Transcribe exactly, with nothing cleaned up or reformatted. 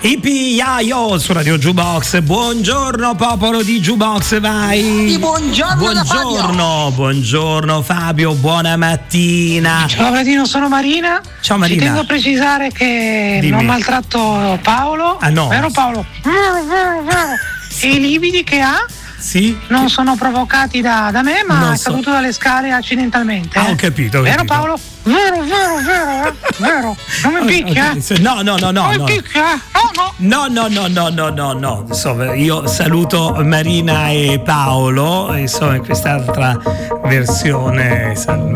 Ipiaio su Radio Jukebox. Buongiorno popolo di Jukebox, vai. Buongiorno, buongiorno, Fabio. buongiorno Fabio, buona mattina. Ciao Marino, sono Marina. Ciao Marina. Ci tengo a precisare che Dimmi. non maltratto Paolo. Ah no. Vero Paolo? E i lividi che ha Sì? non sono provocati da, da me, ma Non è so. caduto dalle scale accidentalmente. Ah, eh. ho capito, ho Vero capito. Paolo? Vero, vero, vero, eh? Vero. Non mi picchia? Ok, sì, No, no, no, no. Non no. mi picchia? No, no. No, no, no, no, no, no, no. Insomma, io saluto Marina e Paolo, insomma, in quest'altra versione.